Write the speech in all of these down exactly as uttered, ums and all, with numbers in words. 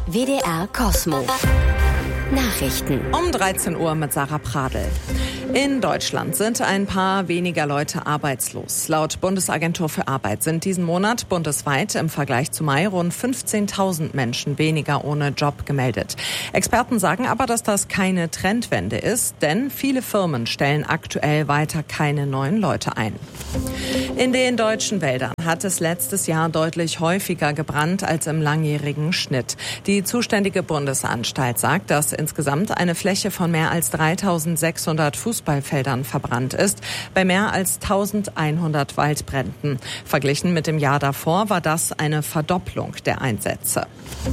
W D R Cosmo. Nachrichten. Um dreizehn Uhr mit Sarah Pradl. In Deutschland sind ein paar weniger Leute arbeitslos. Laut Bundesagentur für Arbeit sind diesen Monat bundesweit im Vergleich zu Mai rund fünfzehntausend Menschen weniger ohne Job gemeldet. Experten sagen aber, dass das keine Trendwende ist, denn viele Firmen stellen aktuell weiter keine neuen Leute ein. In den deutschen Wäldern hat es letztes Jahr deutlich häufiger gebrannt als im langjährigen Schnitt. Die zuständige Bundesanstalt sagt, dass insgesamt eine Fläche von mehr als dreitausendsechshundert Fußballfeldern verbrannt ist, bei mehr als eintausendeinhundert Waldbränden. Verglichen mit dem Jahr davor war das eine Verdopplung der Einsätze.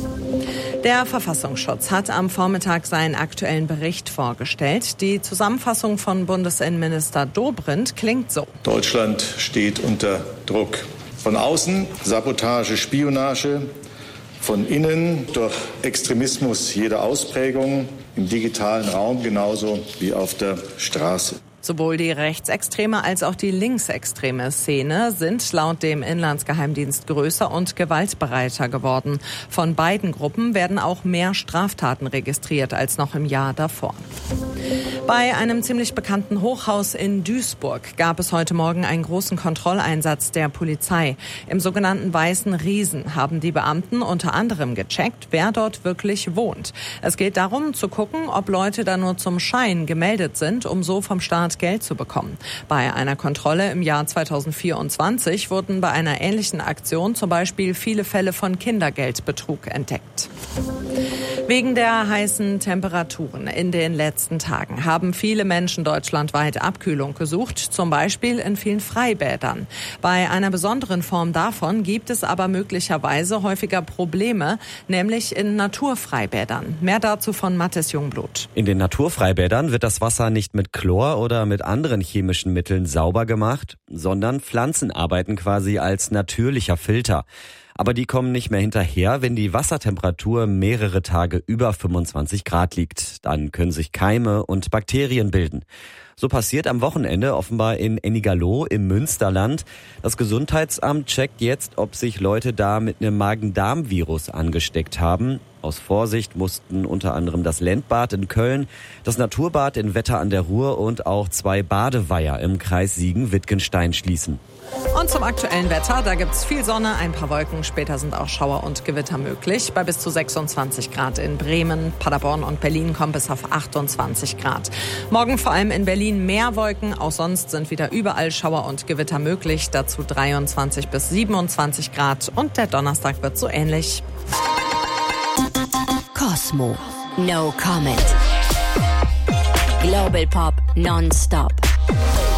Der Verfassungsschutz hat am Vormittag seinen aktuellen Bericht vorgestellt. Die Zusammenfassung von Bundesinnenminister Dobrindt klingt so. Deutschland steht unter Druck. Von außen Sabotage, Spionage, von innen durch Extremismus jeder Ausprägung, im digitalen Raum genauso wie auf der Straße. Sowohl die rechtsextreme als auch die linksextreme Szene sind laut dem Inlandsgeheimdienst größer und gewaltbereiter geworden. Von beiden Gruppen werden auch mehr Straftaten registriert als noch im Jahr davor. Bei einem ziemlich bekannten Hochhaus in Duisburg gab es heute Morgen einen großen Kontrolleinsatz der Polizei. Im sogenannten Weißen Riesen haben die Beamten unter anderem gecheckt, wer dort wirklich wohnt. Es geht darum, zu gucken, ob Leute da nur zum Schein gemeldet sind, um so vom Staat Geld zu bekommen. Bei einer Kontrolle im Jahr zweitausendvierundzwanzig wurden bei einer ähnlichen Aktion zum Beispiel viele Fälle von Kindergeldbetrug entdeckt. Wegen der heißen Temperaturen in den letzten Tagen haben viele Menschen deutschlandweit Abkühlung gesucht, zum Beispiel in vielen Freibädern. Bei einer besonderen Form davon gibt es aber möglicherweise häufiger Probleme, nämlich in Naturfreibädern. Mehr dazu von Mathis Jungblut. In den Naturfreibädern wird das Wasser nicht mit Chlor oder mit anderen chemischen Mitteln sauber gemacht, sondern Pflanzen arbeiten quasi als natürlicher Filter. Aber die kommen nicht mehr hinterher, wenn die Wassertemperatur mehrere Tage über fünfundzwanzig Grad liegt. Dann können sich Keime und Bakterien bilden. So passiert am Wochenende offenbar in Ennigerloh im Münsterland. Das Gesundheitsamt checkt jetzt, ob sich Leute da mit einem Magen-Darm-Virus angesteckt haben. Aus Vorsicht mussten unter anderem das Lendbad in Köln, das Naturbad in Wetter an der Ruhr und auch zwei Badeweiher im Kreis Siegen-Wittgenstein schließen. Und zum aktuellen Wetter, da gibt's viel Sonne, ein paar Wolken, später sind auch Schauer und Gewitter möglich. Bei bis zu sechsundzwanzig Grad in Bremen, Paderborn und Berlin kommt es auf achtundzwanzig Grad. Morgen vor allem in Berlin mehr Wolken, auch sonst sind wieder überall Schauer und Gewitter möglich. Dazu dreiundzwanzig bis siebenundzwanzig Grad und der Donnerstag wird so ähnlich. Cosmo. No comment. Global Pop non-stop.